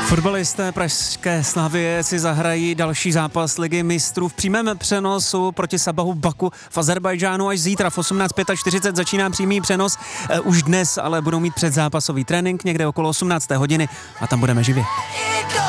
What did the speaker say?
Fotbalisté pražské Slavie si zahrají další zápas Ligy mistrů v přímém přenosu proti Sabahu Baku v Azerbajdžánu až zítra v 18:45 začíná přímý přenos. Už dnes ale budou mít předzápasový trénink někde okolo 18. hodiny a tam budeme živě.